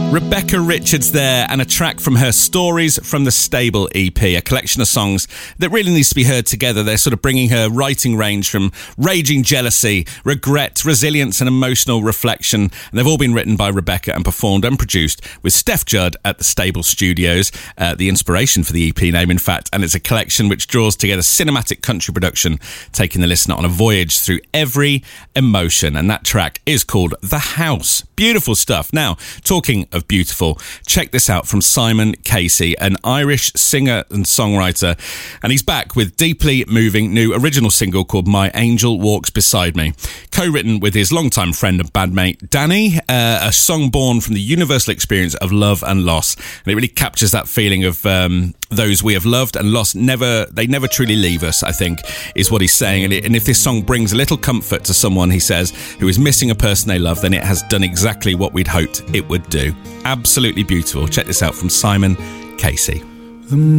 Rebecca Richards there, and a track from her Stories from the Stable EP, a collection of songs that really needs to be heard together. They're sort of bringing her writing range from raging jealousy, regret, resilience and emotional reflection. And they've all been written by Rebecca and performed and produced with Steph Judd at the Stable Studios, the inspiration for the EP name, in fact. And it's a collection which draws together cinematic country production, taking the listener on a voyage through every emotion. And that track is called The House. Beautiful stuff. Now, talking of beautiful, check this out from Simon Casey, an Irish singer and songwriter, and he's back with deeply moving new original single called My Angel Walks Beside Me, co-written with his longtime friend and bandmate Danny, a song born from the universal experience of love and loss, and it really captures that feeling of those we have loved and lost. They never truly leave us, I think, is what he's saying. And if this song brings a little comfort to someone, he says, who is missing a person they love, then it has done exactly what we'd hoped it would do. Absolutely beautiful. Check this out from Simon Casey.